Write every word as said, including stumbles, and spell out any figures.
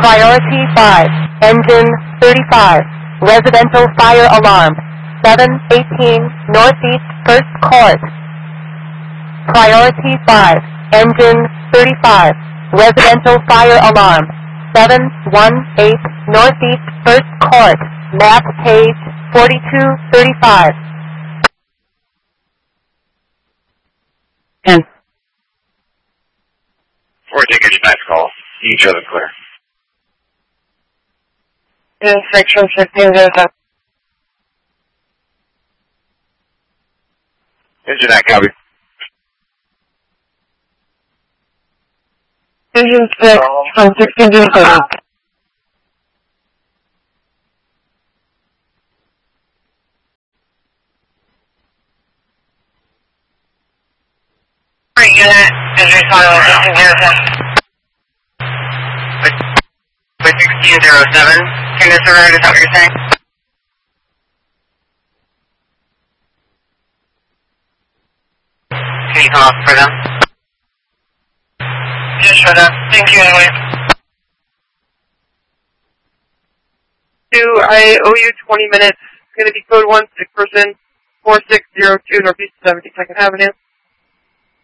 Priority five, engine thirty-five, residential fire alarm, seven eighteen Northeast First Court. Priority five, engine thirty-five, residential fire alarm, seven eighteen Northeast First Court, map page forty-two thirty-five. ten. Four tickets, nice call. Each other clear. In section fifteen zero seven. Engine that copy. Engine six from sixteen zero seven. Unit is responding to sixteen zero seven. With sixteen zero seven, can this alert is that what you're saying? Can you come up for them? Yes, for them. Thank you anyway. Two, I owe you twenty minutes. It's going to be code one, sick person, four six zero two Northeast seventy-second Avenue.